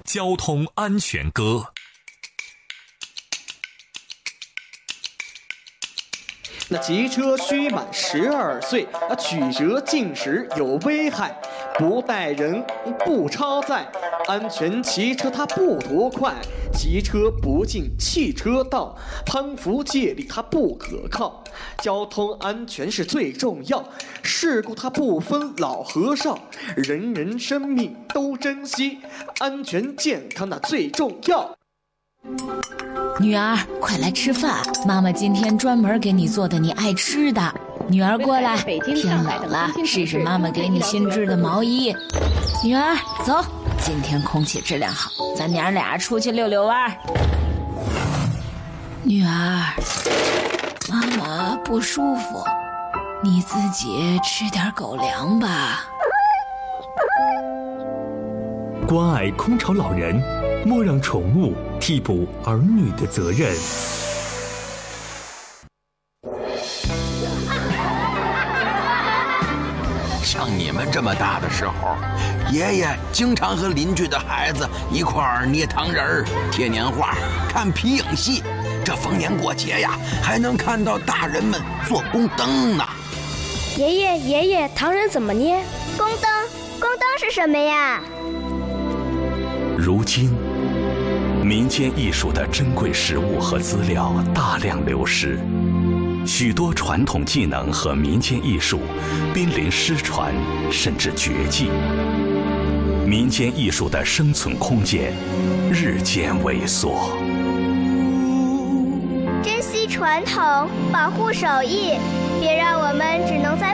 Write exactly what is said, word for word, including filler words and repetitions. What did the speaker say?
交通安全歌。 那骑车须满十二岁，啊，曲折进食有危害，不带人不超载，安全骑车它不多快，骑车不进汽车道，攀扶借力它不可靠，交通安全是最重要，事故它不分老和少，人人生命都珍惜，安全健康那最重要。 女儿，快来吃饭，妈妈今天专门给你做的你爱吃的。女儿过来，天冷了，试试妈妈给你新织的毛衣。女儿，走，今天空气质量好，咱娘俩出去溜溜弯。女儿，妈妈不舒服，你自己吃点狗粮吧。 关爱空巢老人，莫让宠物替补儿女的责任。 像你们这么大的时候，爷爷经常和邻居的孩子一块儿捏糖人儿、贴年画、看皮影戏。这逢年过节呀，还能看到大人们做宫灯呢。 爷爷，爷爷，糖人怎么捏？ 宫灯，宫灯是什么呀？ 如今，民间艺术的珍贵实物和资料大量流失，许多传统技能和民间艺术濒临失传，甚至绝迹。民间艺术的生存空间日渐萎缩。 珍惜传统，保护手艺，别让我们只能在